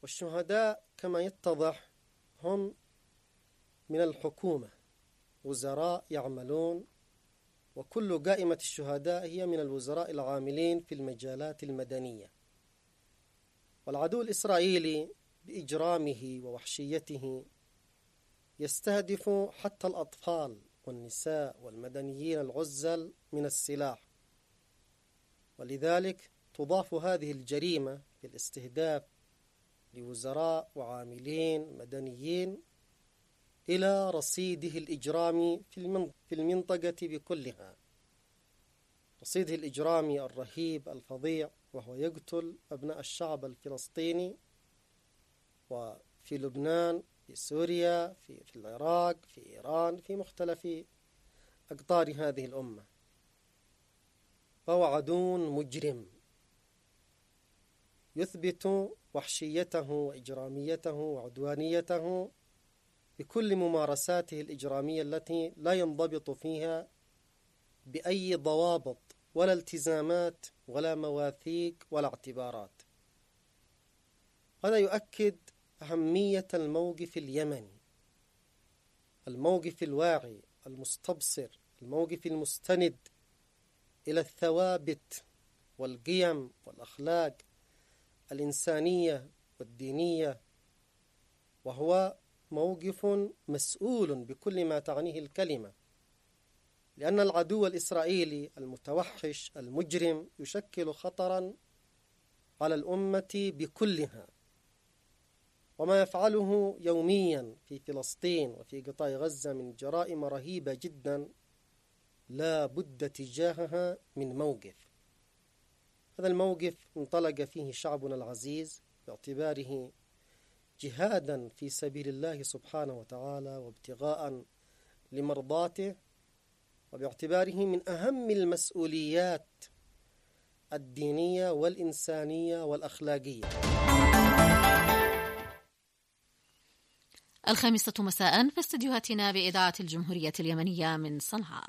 والشهداء كما يتضح هم من الحكومة، وزراء يعملون، وكل قائمة الشهداء هي من الوزراء العاملين في المجالات المدنية. والعدو الإسرائيلي بإجرامه ووحشيته يستهدف حتى الأطفال والنساء والمدنيين العزل من السلاح، ولذلك تضاف هذه الجريمة بالاستهداف لوزراء وعاملين مدنيين إلى رصيده الإجرامي في المنطقة بكلها، رصيده الإجرامي الرهيب الفظيع، وهو يقتل أبناء الشعب الفلسطيني وفي لبنان، في سوريا، في العراق، في إيران، في مختلف أقطار هذه الأمة. فهو عدو مجرم يثبت وحشيته وإجراميته وعدوانيته بكل ممارساته الإجرامية التي لا ينضبط فيها بأي ضوابط ولا التزامات ولا مواثيق ولا اعتبارات. هذا يؤكد أهمية الموقف اليمني، الموقف الواعي المستبصر، الموقف المستند إلى الثوابت والقيم والأخلاق الإنسانية والدينية، وهو موقف مسؤول بكل ما تعنيه الكلمة، لأن العدو الإسرائيلي المتوحش المجرم يشكل خطرا على الأمة بكلها، وما يفعله يوميا في فلسطين وفي قطاع غزة من جرائم رهيبة جدا لا بد تجاهها من موقف. هذا الموقف انطلق فيه شعبنا العزيز باعتباره جهادا في سبيل الله سبحانه وتعالى وابتغاء لمرضاته، وباعتباره من أهم المسؤوليات الدينية والإنسانية والأخلاقية. 5:00 مساء في استديوهاتنا بإذاعة الجمهورية اليمنية من صنعاء.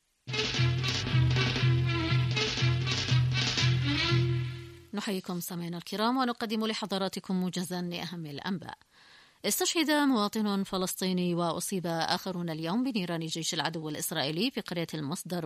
نحييكم سامعينا الكرام ونقدم لحضراتكم موجزا لأهم الأنباء. استشهد مواطن فلسطيني وأصيب آخرون اليوم بنيران جيش العدو الإسرائيلي في قرية المصدر